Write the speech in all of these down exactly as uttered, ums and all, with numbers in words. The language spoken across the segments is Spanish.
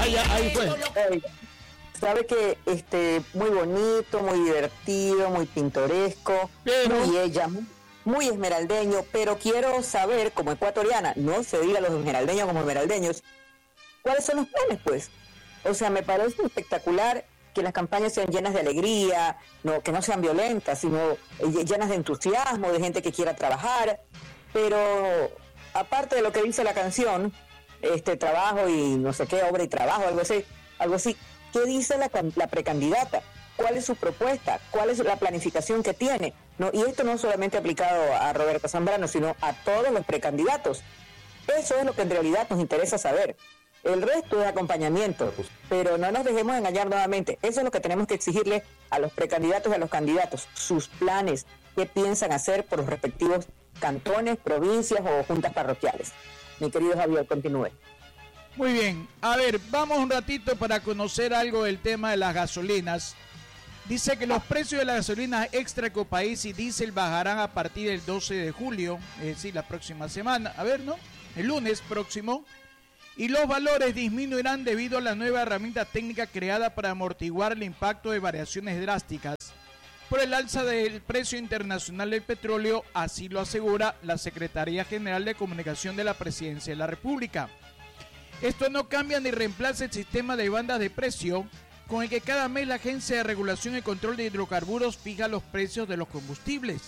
Vaya, ahí fue. Hey, sabe que este muy bonito, muy divertido, muy pintoresco, pero... muy ella, muy, muy esmeraldeño, pero quiero saber, como ecuatoriana, no se diga los esmeraldeños como esmeraldeños, ¿cuáles son los planes, pues? O sea, me parece espectacular que las campañas sean llenas de alegría, no, que no sean violentas, sino llenas de entusiasmo, de gente que quiera trabajar, pero aparte de lo que dice la canción, este trabajo y no sé qué, obra y trabajo, algo así, algo así, ¿qué dice la, la precandidata? ¿Cuál es su propuesta? ¿Cuál es la planificación que tiene? No, y esto no solamente aplicado a Roberto Zambrano, sino a todos los precandidatos. Eso es lo que en realidad nos interesa saber. El resto es acompañamiento, pero no nos dejemos engañar nuevamente. Eso es lo que tenemos que exigirle a los precandidatos y a los candidatos, sus planes, qué piensan hacer por los respectivos cantones, provincias o juntas parroquiales. Mi querido Javier, continúe. Muy bien, a ver, vamos un ratito para conocer algo del tema de las gasolinas. Dice que los precios de las gasolinas extra Ecopaís y diésel bajarán a partir del doce de julio, es decir, la próxima semana, a ver, ¿no? El lunes próximo. Y los valores disminuirán debido a la nueva herramienta técnica creada para amortiguar el impacto de variaciones drásticas por el alza del precio internacional del petróleo, así lo asegura la Secretaría General de Comunicación de la Presidencia de la República. Esto no cambia ni reemplaza el sistema de bandas de precio con el que cada mes la Agencia de Regulación y Control de Hidrocarburos fija los precios de los combustibles.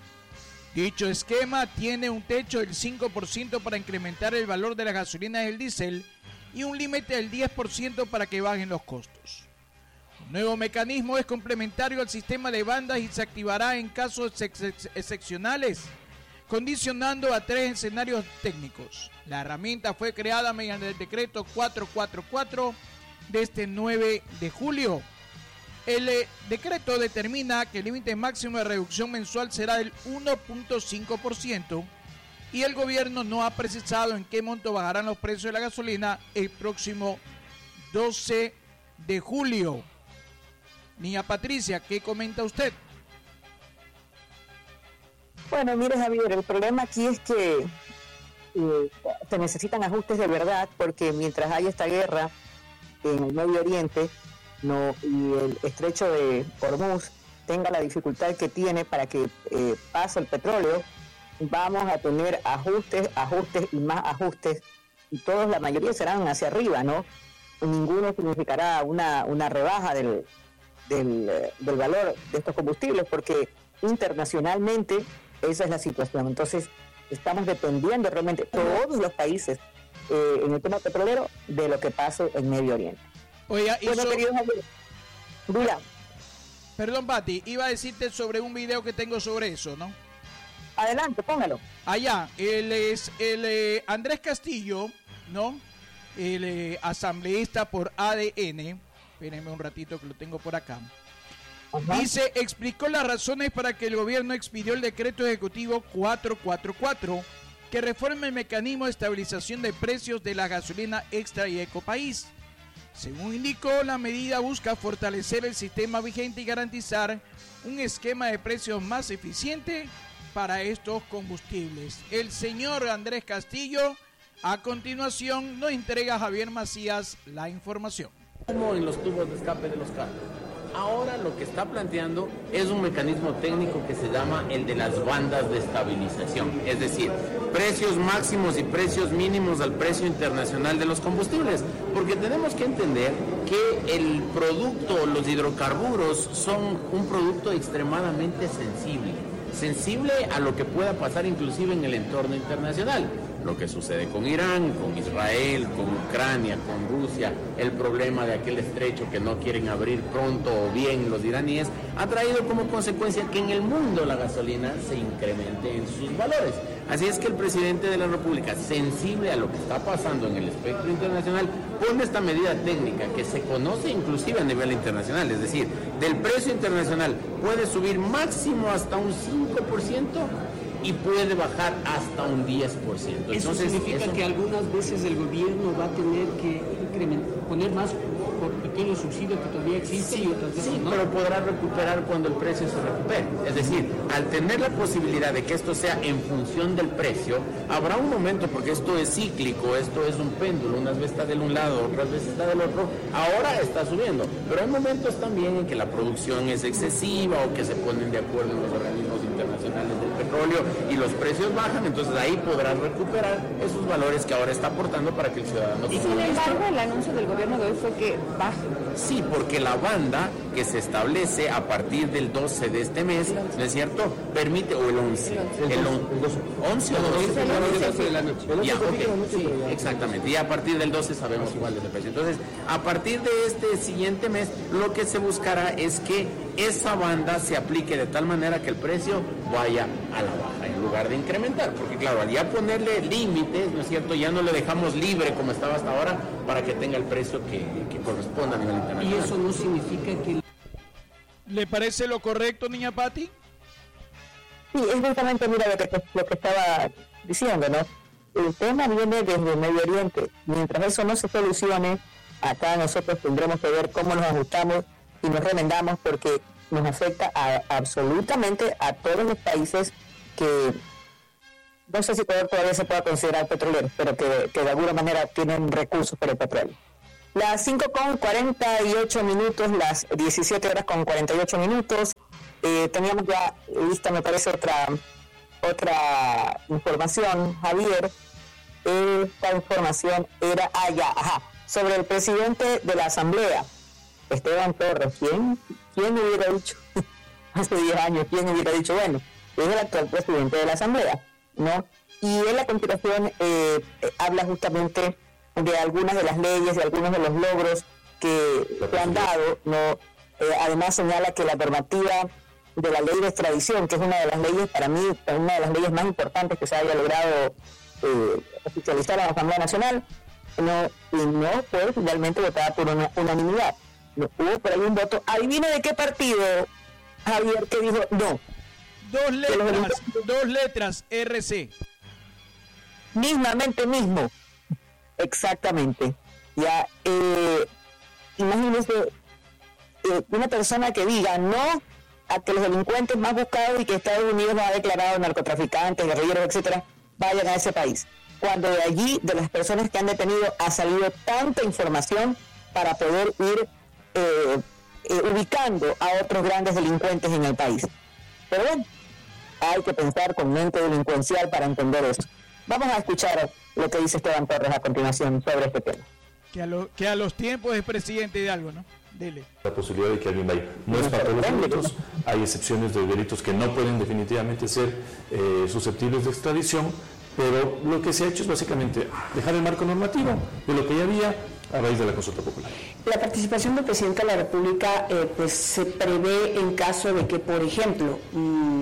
Dicho esquema tiene un techo del cinco por ciento para incrementar el valor de la gasolina y el diésel y un límite del diez por ciento para que bajen los costos. El nuevo mecanismo es complementario al sistema de bandas y se activará en casos ex ex excepcionales, condicionando a tres escenarios técnicos. La herramienta fue creada mediante el decreto cuatrocientos cuarenta y cuatro de este nueve de julio. El eh, decreto determina que el límite máximo de reducción mensual será del uno punto cinco por ciento y el gobierno no ha precisado en qué monto bajarán los precios de la gasolina el próximo doce de julio. Niña Patricia, ¿qué comenta usted? Bueno, mire Javier, el problema aquí es que eh, se necesitan ajustes de verdad, porque mientras hay esta guerra en el Medio Oriente, no, y el estrecho de Hormuz tenga la dificultad que tiene para que eh, pase el petróleo, vamos a tener ajustes, ajustes y más ajustes, y todos, la mayoría serán hacia arriba, ¿no? Y ninguno significará una, una rebaja del, del, del valor de estos combustibles, porque internacionalmente esa es la situación. Entonces, estamos dependiendo realmente, todos los países, eh, en el tema petrolero, de lo que pase en Medio Oriente. Oiga, y bueno, so... querido Javier, mira. Perdón, Pati, iba a decirte sobre un video que tengo sobre eso, ¿no? Adelante, póngalo. Allá, él es el eh, Andrés Castillo, ¿no? El eh, asambleísta por A D N. Espérenme un ratito que lo tengo por acá. Ajá. Dice, explicó las razones para que el gobierno expidió el decreto ejecutivo cuatrocientos cuarenta y cuatro que reforma el mecanismo de estabilización de precios de la gasolina extra y Ecopaís. Según indicó, la medida busca fortalecer el sistema vigente y garantizar un esquema de precios más eficiente para estos combustibles. El señor Andrés Castillo, a continuación, nos entrega a Javier Macías la información. Como en los tubos de escape de los carros. Ahora lo que está planteando es un mecanismo técnico que se llama el de las bandas de estabilización, es decir, precios máximos y precios mínimos al precio internacional de los combustibles, porque tenemos que entender que el producto, los hidrocarburos, son un producto extremadamente sensible, sensible a lo que pueda pasar inclusive en el entorno internacional. Lo que sucede con Irán, con Israel, con Ucrania, con Rusia, el problema de aquel estrecho que no quieren abrir pronto o bien los iraníes, ha traído como consecuencia que en el mundo la gasolina se incremente en sus valores. Así es que el presidente de la República, sensible a lo que está pasando en el espectro internacional, pone esta medida técnica que se conoce inclusive a nivel internacional, es decir, del precio internacional puede subir máximo hasta un cinco por ciento y puede bajar hasta un diez por ciento. Eso Entonces, significa eso... que algunas veces el gobierno va a tener que incrementar, poner más por pequeños subsidios que todavía existen sí, y otras veces sí, no. pero podrá recuperar cuando el precio se recupere. Es decir, al tener la posibilidad de que esto sea en función del precio, habrá un momento, porque esto es cíclico, esto es un péndulo, unas veces está del un lado, otras veces está del otro, ahora está subiendo, pero hay momentos también en que la producción es excesiva o que se ponen de acuerdo en los organismos internacionales del petróleo y los precios bajan, entonces ahí podrán recuperar esos valores que ahora está aportando para que el ciudadano... Y sin embargo, el anuncio del gobierno de hoy fue que baje. Sí, porque la banda que se establece a partir del doce de este mes, ¿no es cierto?, permite, o el once, el once o doce de la noche. Ya, ok, sí, exactamente, y a partir del doce sabemos cuál es el precio. Entonces, a partir de este siguiente mes, lo que se buscará es que esa banda se aplique de tal manera que el precio vaya a la baja en lugar de incrementar, porque claro, al ya ponerle límites, ¿no es cierto?, ya no le dejamos libre como estaba hasta ahora para que tenga el precio que, que corresponda a nivel internacional. Y eso no significa que... ¿Le parece lo correcto, niña Patti? Sí, es justamente, mira, lo que, lo que estaba diciendo, ¿no? El tema viene desde Medio Oriente. Mientras eso no se solucione, acá nosotros tendremos que ver cómo nos ajustamos y nos remendamos, porque nos afecta a, absolutamente a todos los países que, no sé si Ecuador todavía se pueda considerar petrolero, pero que, que de alguna manera tienen recursos por el petróleo. Las cinco con cuarenta y ocho minutos, las diecisiete horas con cuarenta y ocho minutos. Eh, teníamos ya lista, me parece, otra otra información, Javier. Esta información era, ah, ya, ajá, sobre el presidente de la Asamblea, Esteban Torres. ¿Quién, quién hubiera dicho hace diez años, quién hubiera dicho, bueno, es el actual presidente de la Asamblea, ¿no? Y él a continuación eh, eh, habla justamente de algunas de las leyes, de algunos de los logros que se han dado, ¿no? Eh, además señala que la normativa de la ley de extradición, que es una de las leyes, para mí, una de las leyes más importantes que se haya logrado eh, oficializar en la Asamblea Nacional, no, y no fue finalmente votada por una unanimidad. No hubo por ahí un voto. Adivina de qué partido, Javier, que dijo no. Dos letras, dos letras, R C. Mismamente mismo. Exactamente. Ya, eh, imagínense eh, una persona que diga no a que los delincuentes más buscados y que Estados Unidos ha declarado narcotraficantes, guerrilleros, etcétera, vayan a ese país. Cuando de allí, de las personas que han detenido, ha salido tanta información para poder ir eh, eh, ubicando a otros grandes delincuentes en el país. Pero bueno, hay que pensar con mente delincuencial para entender eso. Vamos a escuchar lo que dice Esteban Torres a continuación sobre este tema. Que a, lo, que a los tiempos es presidente de algo, ¿no? Dele. La posibilidad de que alguien vaya. No es para todos los delitos, hay excepciones de delitos que no pueden definitivamente ser eh, susceptibles de extradición, pero lo que se ha hecho es básicamente dejar el marco normativo de lo que ya había a raíz de la consulta popular. La participación del presidente de la República eh, pues se prevé en caso de que, por ejemplo, mmm,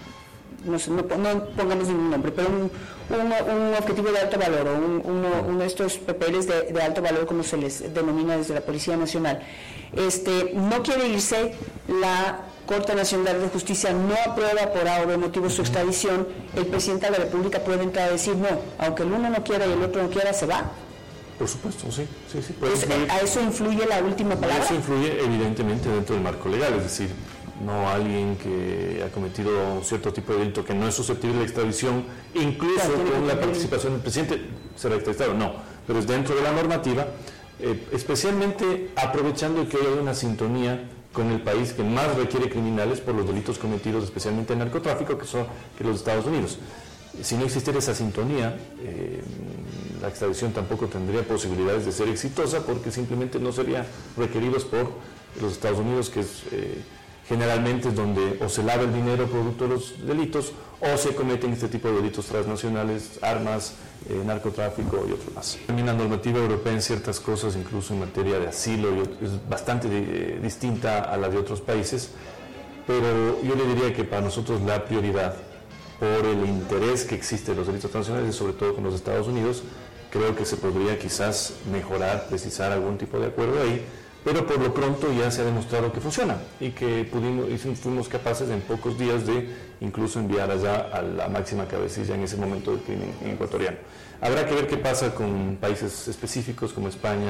no, sé, no, no pongamos ningún nombre, pero un, un, un objetivo de alto valor o un, uno, uno de estos papeles de, de alto valor, como se les denomina desde la Policía Nacional, este, no quiere irse, la Corte Nacional de Justicia no aprueba por A o B motivo su extradición, el presidente de la República puede entrar a decir no, aunque el uno no quiera y el otro no quiera, se va. Por supuesto, sí, sí, sí. Entonces, ¿a eso influye la última palabra? Eso influye evidentemente dentro del marco legal, es decir, no alguien que ha cometido un cierto tipo de delito que no es susceptible de extradición, incluso claro, con la participación del presidente, será extraditado, no, pero es dentro de la normativa, eh, especialmente aprovechando que hoy hay una sintonía con el país que más requiere criminales por los delitos cometidos, especialmente en narcotráfico, que son que los Estados Unidos. Si no existiera esa sintonía, eh, la extradición tampoco tendría posibilidades de ser exitosa porque simplemente no sería requeridos por los Estados Unidos, que es eh, generalmente es donde o se lava el dinero producto de los delitos o se cometen este tipo de delitos transnacionales, armas, eh, narcotráfico y otros más. También la normativa europea en ciertas cosas, incluso en materia de asilo, es bastante eh, distinta a la de otros países, pero yo le diría que para nosotros la prioridad, por el interés que existe en los delitos transnacionales, sobre todo con los Estados Unidos, creo que se podría quizás mejorar, precisar algún tipo de acuerdo ahí, pero por lo pronto ya se ha demostrado que funciona y que pudimos, y fuimos capaces en pocos días de incluso enviar allá a la máxima cabecilla en ese momento del crimen ecuatoriano. Habrá que ver qué pasa con países específicos como España,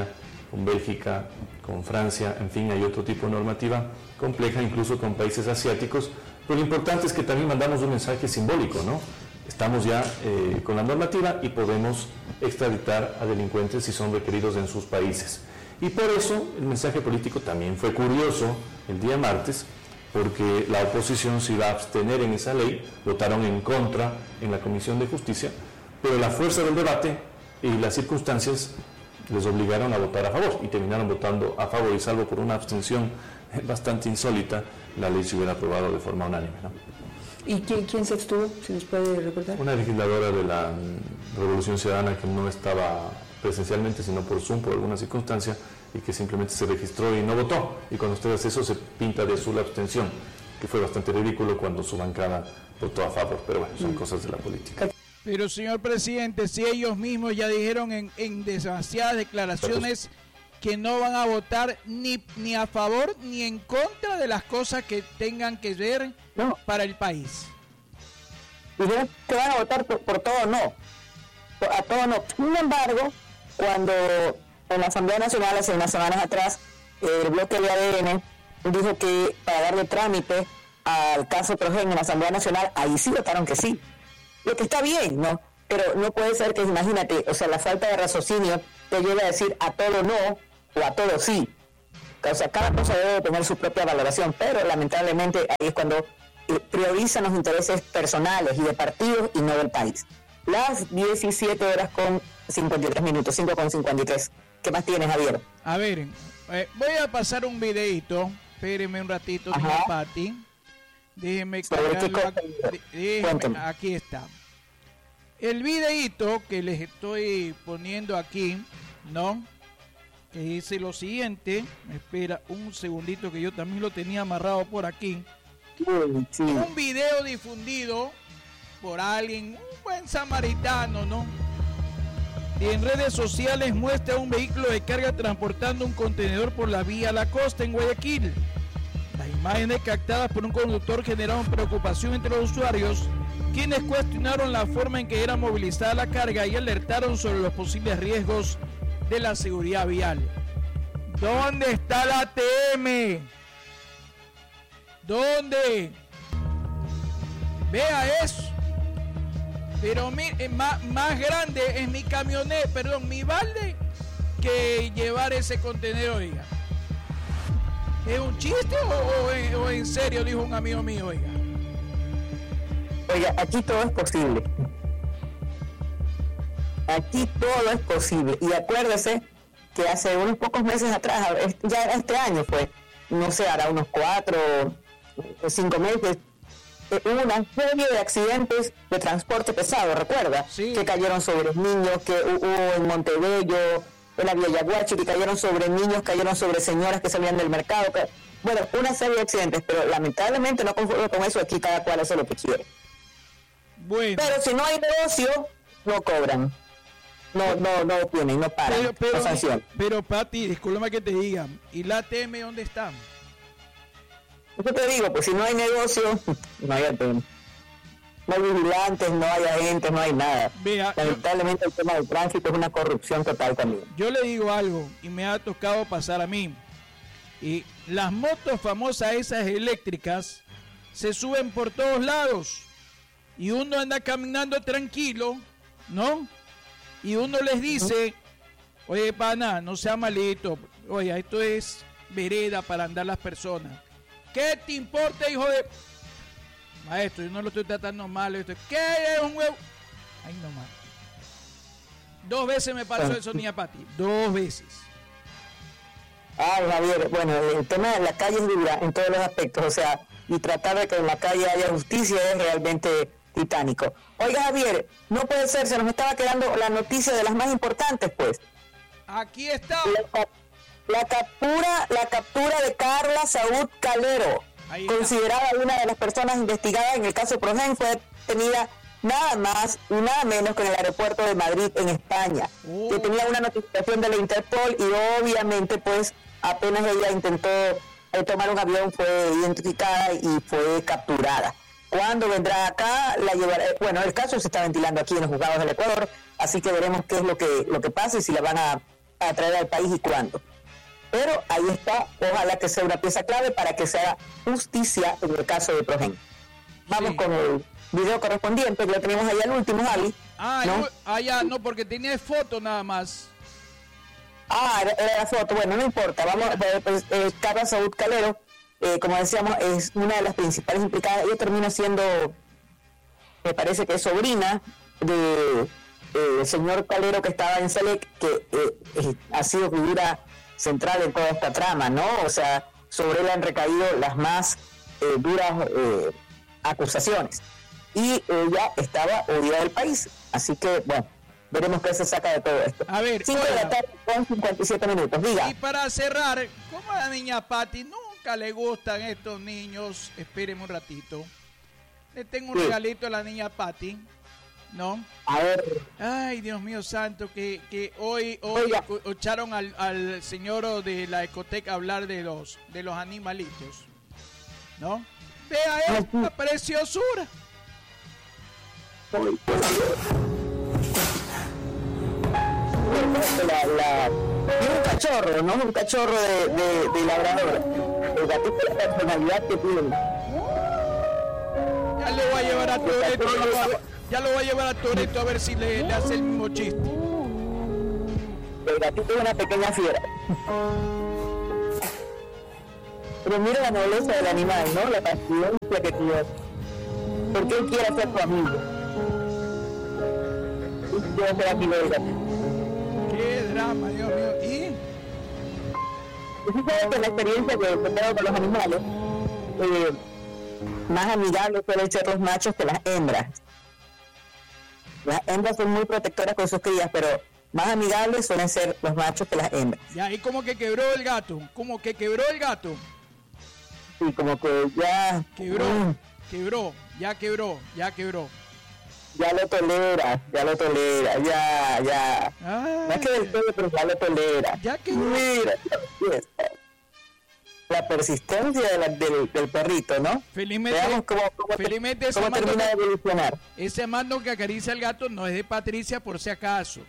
con Bélgica, con Francia, en fin, hay otro tipo de normativa compleja, incluso con países asiáticos, pero lo importante es que también mandamos un mensaje simbólico, ¿no? Estamos ya eh, con la normativa y podemos extraditar a delincuentes si son requeridos en sus países. Y por eso el mensaje político también fue curioso el día martes, porque la oposición se iba a abstener en esa ley, votaron en contra en la Comisión de Justicia, pero la fuerza del debate y las circunstancias les obligaron a votar a favor y terminaron votando a favor, y salvo por una abstención bastante insólita, la ley se hubiera aprobado de forma unánime, ¿no? ¿Y quién, quién se abstuvo, si nos puede recordar? Una legisladora de la Revolución Ciudadana que no estaba presencialmente, sino por Zoom, por alguna circunstancia, y que simplemente se registró y no votó. Y cuando usted hace eso, se pinta de azul la abstención, que fue bastante ridículo cuando su bancada votó a favor, pero bueno, son mm. cosas de la política. Pero, señor presidente, si ellos mismos ya dijeron en, en demasiadas declaraciones que no van a votar ni, ni a favor ni en contra de las cosas que tengan que ver no. para el país. Dijeron que van a votar por, por todo no, por, a todo no. Sin embargo, cuando en la Asamblea Nacional hace unas semanas atrás, el bloque de A D N dijo que para darle trámite al caso Progen en la Asamblea Nacional, ahí sí votaron que sí. Lo que está bien, ¿no? Pero no puede ser que, imagínate, o sea, la falta de raciocinio te lleve a decir a todo no o a todo sí. O sea, cada cosa debe tener su propia valoración, pero lamentablemente ahí es cuando eh, priorizan los intereses personales y de partidos y no del país. Las diecisiete horas con cincuenta y tres minutos, cinco con cincuenta y tres. ¿Qué más tienes, Javier? A ver, eh, voy a pasar un videito. Espérenme un ratito, señor Pati. Déjenme cargarlo. Aquí, déjenme, aquí está. El videito que les estoy poniendo aquí, ¿no? Que dice lo siguiente. Me espera un segundito que yo también lo tenía amarrado por aquí. Sí. Un video difundido por alguien, un buen samaritano, ¿no? Y en redes sociales muestra un vehículo de carga transportando un contenedor por la vía La Costa en Guayaquil. Las imágenes captadas por un conductor generaron preocupación entre los usuarios, quienes cuestionaron la forma en que era movilizada la carga y alertaron sobre los posibles riesgos de la seguridad vial. ¿Dónde está la A T M? ¿Dónde? Vea eso. Pero mi, eh, más, más grande es mi camioneta, perdón, mi balde, que llevar ese contenedor, oiga. ¿Es un chiste o, o, en, o en serio? Dijo un amigo mío, oiga. Oiga, aquí todo es posible. Aquí todo es posible. Y acuérdese que hace unos pocos meses atrás, ya este año fue, no sé, hará unos cuatro o cinco meses, hubo una serie de accidentes de transporte pesado, ¿recuerda? Sí. Que cayeron sobre niños, que hubo en Montebello, en la Villa Yaguachi, que cayeron sobre niños, cayeron sobre señoras que salían del mercado. Que, bueno, una serie de accidentes, pero lamentablemente no conforme con eso, aquí cada cual hace lo que quiere. Bueno. Pero si no hay negocio, no cobran. No, no, no tienen, no paran, pero, pero, no sancionan. Pero, Pati, discúlpame que te diga, ¿y la A T M dónde está? Yo te digo, pues si no hay negocio, no hay A T M. No hay vigilantes, no hay agentes, no hay nada. Vea, lamentablemente yo, el tema del tránsito es una corrupción total también. Yo le digo algo, y me ha tocado pasar a mí. Y las motos famosas esas eléctricas se suben por todos lados. Y uno anda caminando tranquilo, ¿no? Y uno les dice, oye, pana, no sea malito. Oye, esto es vereda para andar las personas. ¿Qué te importa, hijo de...? Maestro, yo no lo estoy tratando mal. Esto. ¿Qué es un huevo? Ay, no más. Dos veces me pasó eso, niña Pati. Dos veces. Ay, Javier, bueno, el tema de la calle es dura en todos los aspectos. O sea, y tratar de que en la calle haya justicia es realmente titánico. Oiga, Javier, no puede ser, se nos estaba quedando la noticia de las más importantes, pues. Aquí está. La, la captura, la captura de Carla Saúd Calero, considerada una de las personas investigadas en el caso Progen, fue detenida nada más y nada menos que en el aeropuerto de Madrid, en España, uh. que tenía una notificación de la Interpol y obviamente pues apenas ella intentó eh, tomar un avión fue identificada y fue capturada. ¿Cuándo vendrá acá? La llevará, bueno, el caso se está ventilando aquí en los juzgados del Ecuador, así que veremos qué es lo que lo que pasa y si la van a a traer al país y cuándo. Pero ahí está, ojalá que sea una pieza clave para que se haga justicia en el caso de Progen. Vamos sí. con el video correspondiente, que lo tenemos allá al último, Ali. Ah, ¿no? Yo, ah, ya, no, porque tenía foto nada más. Ah, era, era la foto, bueno, no importa. Vamos, pues, eh, Carla Saúd Calero, eh, como decíamos, es una de las principales implicadas. Ella termina siendo, me parece que es sobrina de eh, el señor Calero que estaba en Selec, que eh, eh, ha sido figura central en toda esta trama, ¿no? O sea, sobre él han recaído las más eh, duras eh, acusaciones. Y ella estaba odiada del país. Así que, bueno, veremos qué se saca de todo esto. A ver, cinco de la tarde con cincuenta y siete minutos, diga. Y para cerrar, ¿cómo a la niña Patti nunca le gustan estos niños? Espérenme un ratito. Le tengo un sí. regalito a la niña Patti, ¿no? A ver. Ay, Dios mío santo, que, que hoy, hoy echaron al, al señor de la Ecotec a hablar de los, de los animalitos, ¿no? Vea esta preciosura. La, la, es un cachorro, ¿no? Un cachorro de, de, de labrador. El gatito, la personalidad que tiene. Ya lo voy a llevar a Toretto, ya lo voy a llevar a Toretto a ver si le, le hace el mismo chiste. El gatito es una pequeña fiera. Pero mira la nobleza del animal, ¿no? La paciencia que tiene. Porque él quiere ser tu amigo. Y quiere ser amigo del gatito. Qué drama, Dios mío. ¿Y? Usted sabe que la experiencia que he tenido con los animales, eh, más amigables suelen ser los machos que las hembras. Las hembras son muy protectoras con sus crías, pero más amigables suelen ser los machos que las hembras. Ya, y como que quebró el gato, como que quebró el gato. Sí, como que ya... Quebró, mm, quebró, ya quebró, ya quebró. Ya lo tolera, ya lo tolera, ya, ya. Ay, no es que del todo, pero ya lo tolera. Ya que... Mira, la persistencia de la, del, del perrito, ¿no? Felizmente, Veamos cómo, cómo, felizmente te, cómo termina que, de evolucionar. Ese mando que acaricia al gato no es de Patricia, por si acaso.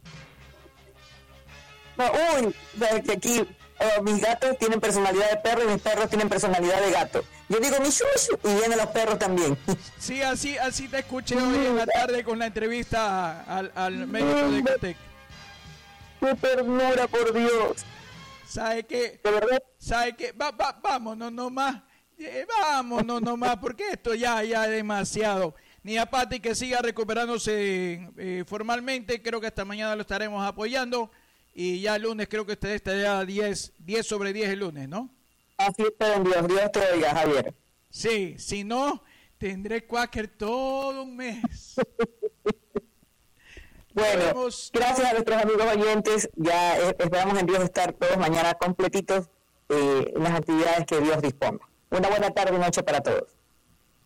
No, uy, que aquí oh, mis gatos tienen personalidad de perro y mis perros tienen personalidad de gato. Yo digo mi shushu y vienen los perros también. Sí, así así te escuché hoy en la tarde con la entrevista al, al médico de Ecotec. ¡Qué ternura, por Dios! ¿Sabe qué? ¿De verdad? ¿Sabe qué? Va, va, vámonos nomás. Eh, vámonos nomás, porque esto ya, ya es demasiado. Ni a Patti que siga recuperándose eh, formalmente. Creo que hasta mañana lo estaremos apoyando. Y ya el lunes creo que usted estará diez, diez sobre diez el lunes, ¿no? Así está, en Dios. Dios te oiga, Javier. Sí, si no, tendré Quaker todo un mes. Bueno, Vemos. Gracias a nuestros amigos oyentes. Ya eh, esperamos en Dios estar todos mañana completitos eh, en las actividades que Dios disponga. Una buena tarde y noche para todos.